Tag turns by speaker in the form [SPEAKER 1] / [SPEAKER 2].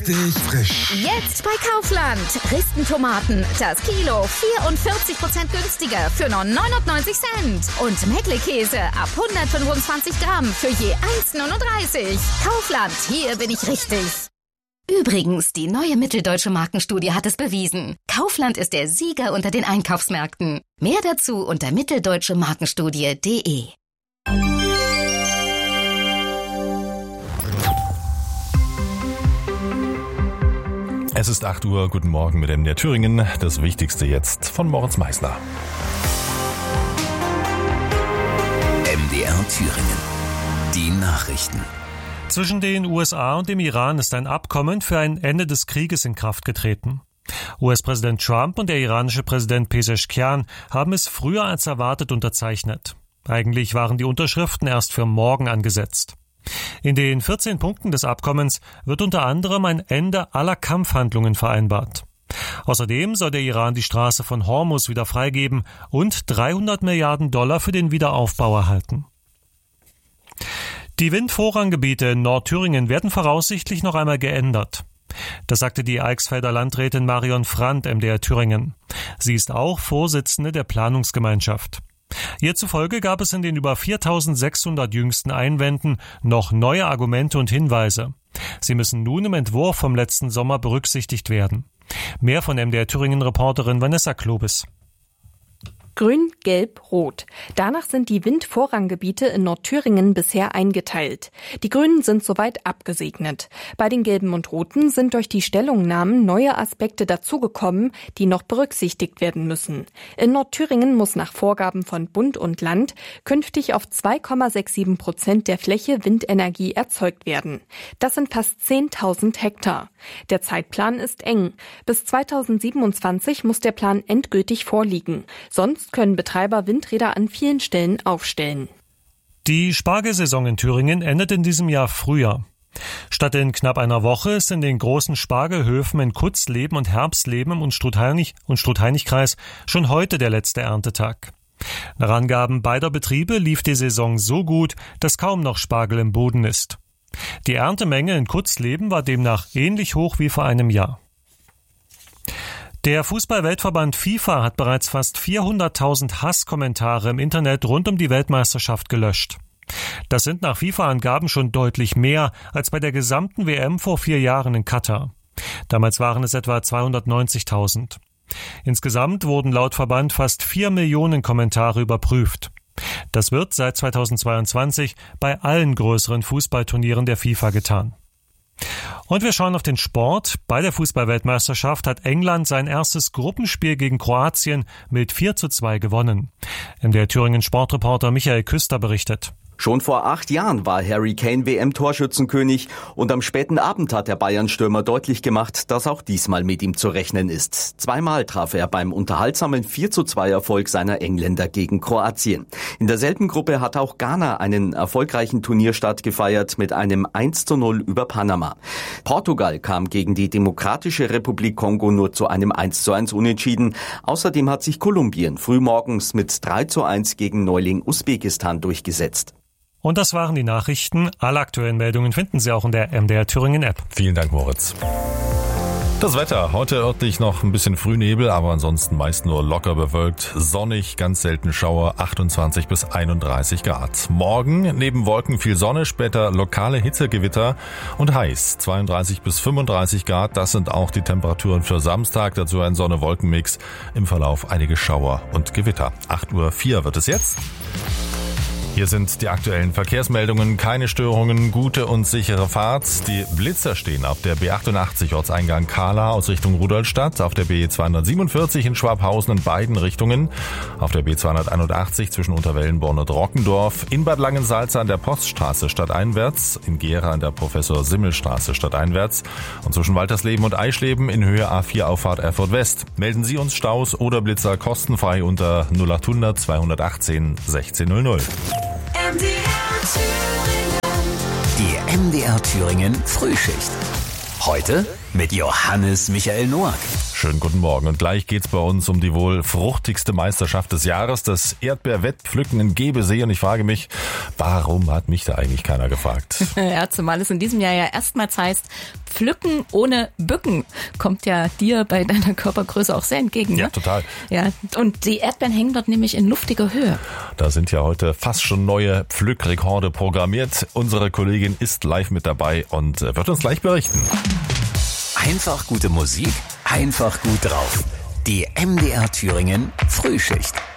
[SPEAKER 1] Richtig frisch.
[SPEAKER 2] Jetzt bei Kaufland. Ristentomaten. Das Kilo 44% günstiger für nur 99 Cent. Und Meckle-Käse ab 125 Gramm für je 1,39. Kaufland, hier bin ich richtig. Übrigens, die neue Mitteldeutsche Markenstudie hat es bewiesen. Kaufland ist der Sieger unter den Einkaufsmärkten. Mehr dazu unter mitteldeutschemarkenstudie.de.
[SPEAKER 3] Es ist 8 Uhr, guten Morgen mit MDR Thüringen. Das Wichtigste jetzt von Moritz Meisner.
[SPEAKER 4] MDR Thüringen. Die Nachrichten.
[SPEAKER 5] Zwischen den USA und dem Iran ist ein Abkommen für ein Ende des Krieges in Kraft getreten. US-Präsident Trump und der iranische Präsident Pezeshkian haben es früher als erwartet unterzeichnet. Eigentlich waren die Unterschriften erst für morgen angesetzt. In den 14 Punkten des Abkommens wird unter anderem ein Ende aller Kampfhandlungen vereinbart. Außerdem soll der Iran die Straße von Hormuz wieder freigeben und $300 Milliarden für den Wiederaufbau erhalten. Die Windvorranggebiete in Nordthüringen werden voraussichtlich noch einmal geändert. Das sagte die Eichsfelder Landrätin Marion Frandt MDR Thüringen. Sie ist auch Vorsitzende der Planungsgemeinschaft. Ihr zufolge gab es in den über 4.600 jüngsten Einwänden noch neue Argumente und Hinweise. Sie müssen nun im Entwurf vom letzten Sommer berücksichtigt werden. Mehr von MDR Thüringen-Reporterin Vanessa Klobis.
[SPEAKER 6] Grün, Gelb, Rot. Danach sind die Windvorranggebiete in Nordthüringen bisher eingeteilt. Die Grünen sind soweit abgesegnet. Bei den Gelben und Roten sind durch die Stellungnahmen neue Aspekte dazugekommen, die noch berücksichtigt werden müssen. In Nordthüringen muss nach Vorgaben von Bund und Land künftig auf 2,67% der Fläche Windenergie erzeugt werden. Das sind fast 10.000 Hektar. Der Zeitplan ist eng. Bis 2027 muss der Plan endgültig vorliegen. Sonst können Betreiber Windräder an vielen Stellen aufstellen.
[SPEAKER 5] Die Spargelsaison in Thüringen endet in diesem Jahr früher. Statt in knapp einer Woche ist in den großen Spargelhöfen in Kutzleben und Herbstleben und Strutheinigkreis schon heute der letzte Erntetag. Nach Angaben beider Betriebe lief die Saison so gut, dass kaum noch Spargel im Boden ist. Die Erntemenge in Kutzleben war demnach ähnlich hoch wie vor einem Jahr. Der Fußball-Weltverband FIFA hat bereits fast 400.000 Hasskommentare im Internet rund um die Weltmeisterschaft gelöscht. Das sind nach FIFA-Angaben schon deutlich mehr als bei der gesamten WM vor 4 Jahren in Katar. Damals waren es etwa 290.000. Insgesamt wurden laut Verband fast 4 Millionen Kommentare überprüft. Das wird seit 2022 bei allen größeren Fußballturnieren der FIFA getan. Und wir schauen auf den Sport. Bei der Fußball-Weltmeisterschaft hat England sein erstes Gruppenspiel gegen Kroatien mit 4:2 gewonnen. Der Thüringen Sportreporter Michael Küster berichtet.
[SPEAKER 7] Schon vor 8 Jahren war Harry Kane WM-Torschützenkönig und am späten Abend hat der Bayern-Stürmer deutlich gemacht, dass auch diesmal mit ihm zu rechnen ist. 2-mal traf er beim unterhaltsamen 4:2-Erfolg seiner Engländer gegen Kroatien. In derselben Gruppe hat auch Ghana einen erfolgreichen Turnierstart gefeiert mit einem 1:0 über Panama. Portugal kam gegen die Demokratische Republik Kongo nur zu einem 1:1 Unentschieden. Außerdem hat sich Kolumbien frühmorgens mit 3:1 gegen Neuling Usbekistan durchgesetzt.
[SPEAKER 5] Und das waren die Nachrichten. Alle aktuellen Meldungen finden Sie auch in der MDR Thüringen App.
[SPEAKER 3] Vielen Dank, Moritz. Das Wetter. Heute örtlich noch ein bisschen Frühnebel, aber ansonsten meist nur locker bewölkt. Sonnig, ganz selten Schauer, 28 bis 31 Grad. Morgen neben Wolken viel Sonne, später lokale Hitzegewitter und heiß. 32 bis 35 Grad, das sind auch die Temperaturen für Samstag. Dazu ein Sonne-Wolken-Mix. Im Verlauf einige Schauer und Gewitter. 8:04 Uhr wird es jetzt. Hier sind die aktuellen Verkehrsmeldungen. Keine Störungen, gute und sichere Fahrt. Die Blitzer stehen auf der B88 Ortseingang Kahla aus Richtung Rudolstadt, auf der B247 in Schwabhausen in beiden Richtungen, auf der B281 zwischen Unterwellenborn und Rockendorf, in Bad Langensalza an der Poststraße stadteinwärts, in Gera an der Professor-Simmel-Straße stadteinwärts und zwischen Waltersleben und Eischleben in Höhe A4 Auffahrt Erfurt West. Melden Sie uns Staus oder Blitzer kostenfrei unter 0800 218 1600.
[SPEAKER 4] Die MDR Thüringen Frühschicht. Heute mit Johannes Michael Noack.
[SPEAKER 3] Schönen guten Morgen und gleich geht's bei uns um die wohl fruchtigste Meisterschaft des Jahres, das Erdbeerwettpflücken in Gebesee. Und ich frage mich, warum hat mich da eigentlich keiner gefragt?
[SPEAKER 8] Ja, zumal es in diesem Jahr ja erstmals heißt
[SPEAKER 1] Pflücken ohne Bücken. Kommt ja dir bei deiner Körpergröße auch sehr entgegen.
[SPEAKER 3] Ja,
[SPEAKER 1] ne?
[SPEAKER 3] total.
[SPEAKER 1] Ja, und die Erdbeeren hängen dort nämlich in luftiger Höhe.
[SPEAKER 3] Da sind ja heute fast schon neue Pflückrekorde programmiert. Unsere Kollegin ist live mit dabei und wird uns gleich berichten.
[SPEAKER 4] Einfach gute Musik, einfach gut drauf. Die MDR Thüringen Frühschicht.